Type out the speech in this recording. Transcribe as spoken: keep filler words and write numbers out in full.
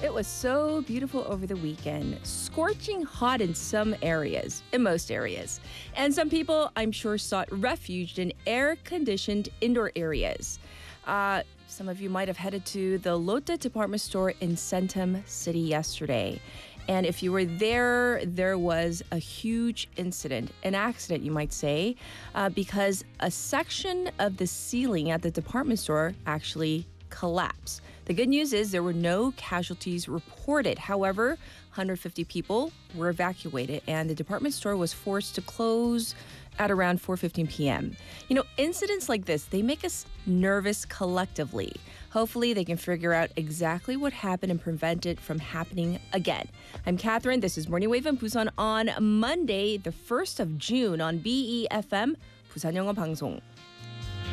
It was so beautiful over the weekend. Scorching hot in some areas, in most areas. And some people, I'm sure, sought refuge in air-conditioned indoor areas. Uh, some of you might have headed to the Lotte department store in Centum City yesterday. And if you were there, there was a huge incident, an accident, you might say, uh, because a section of the ceiling at the department store actually collapsed. The good news is there were no casualties reported. However, one hundred fifty people were evacuated, and the department store was forced to close at around four fifteen p.m. You know, incidents like this, they make us nervous collectively. Hopefully, they can figure out exactly what happened and prevent it from happening again. I'm Catherine. This is Morning Wave in Busan on Monday, the first of June on B E F M, 부산 영어 방송.